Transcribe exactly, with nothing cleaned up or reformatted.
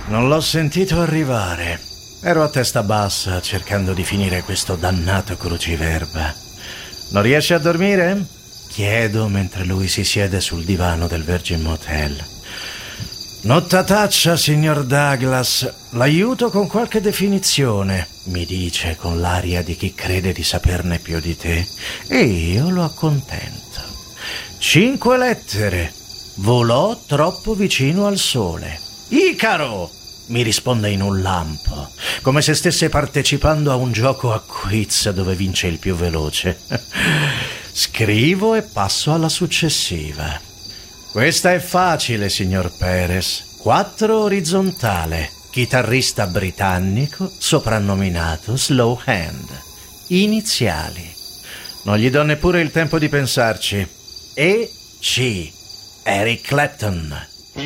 Non l'ho sentito arrivare. Ero a testa bassa cercando di finire questo dannato cruciverba. Non riesce a dormire? Chiedo mentre lui si siede sul divano del Virgin Motel. Nottataccia, signor Douglas. L'aiuto con qualche definizione, mi dice con l'aria di chi crede di saperne più di te. E io lo accontento. Cinque lettere. Volò troppo vicino al sole. Icaro! Mi risponde in un lampo, come se stesse partecipando a un gioco a quiz dove vince il più veloce. Scrivo e passo alla successiva. Questa è facile, signor Perez. Quattro orizzontale. Chitarrista britannico, soprannominato Slow Hand. Iniziali. Non gli do neppure il tempo di pensarci. E C. Eric Clapton.